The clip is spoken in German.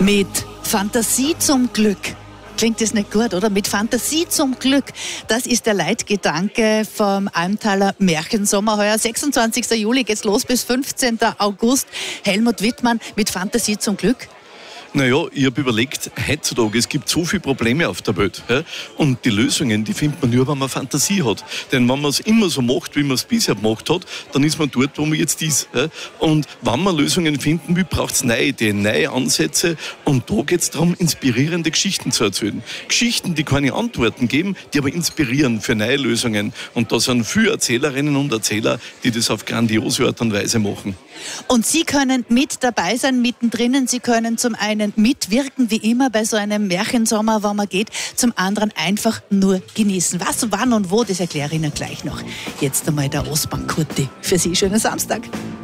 Mit Fantasie zum Glück. Klingt das nicht gut, oder? Mit Fantasie zum Glück. Das ist der Leitgedanke vom Almtaler Märchensommer heuer. 26. Juli geht's los bis 15. August. Helmut Wittmann mit Fantasie zum Glück. Naja, ich habe überlegt, heutzutage, es gibt so viele Probleme auf der Welt. Und die Lösungen, die findet man nur, wenn man Fantasie hat. Denn wenn man es immer so macht, wie man es bisher gemacht hat, dann ist man dort, wo man jetzt ist. Und wenn man Lösungen finden will, braucht es neue Ideen, neue Ansätze. Und da geht es darum, inspirierende Geschichten zu erzählen. Geschichten, die keine Antworten geben, die aber inspirieren für neue Lösungen. Und da sind viele Erzählerinnen und Erzähler, die das auf grandiose Art und Weise machen. Und Sie können mit dabei sein, mittendrin. Sie können zum einen mitwirken, wie immer bei so einem Märchensommer, wo man geht, zum anderen einfach nur genießen. Was, wann und wo, das erkläre ich Ihnen gleich noch. Jetzt einmal der Ostbank Kurti. Für Sie schönen Samstag.